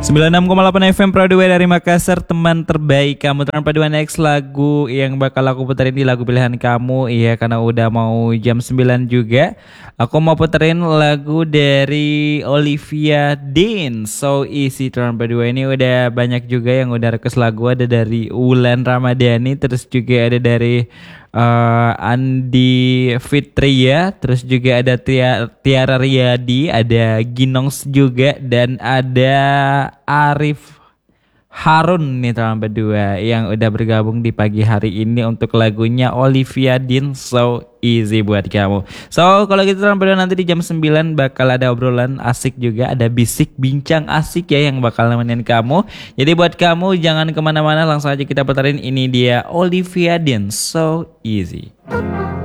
96,8 FM Pradua dari Makassar, teman terbaik kamu. Tanpa dua next lagu yang bakal aku puterin di lagu pilihan kamu. Iya, karena udah mau jam 9 juga. Aku mau puterin lagu dari Olivia Dean, So Easy. Tanpa dua ini udah banyak juga yang udah request lagu. Ada dari Wulan Ramadhani, terus juga ada dari Andi Fitria, terus juga ada Tiara Riyadi, ada Ginongs juga, dan ada Arif Harun nih teman berdua yang udah bergabung di pagi hari ini untuk lagunya Olivia Dean, So Easy buat kamu. So kalau gitu teman berdua, nanti di jam 9 bakal ada obrolan asik juga, ada bisik bincang asik ya yang bakal nemenin kamu. Jadi buat kamu jangan kemana-mana, langsung aja kita putarin ini dia Olivia Dean, So Easy.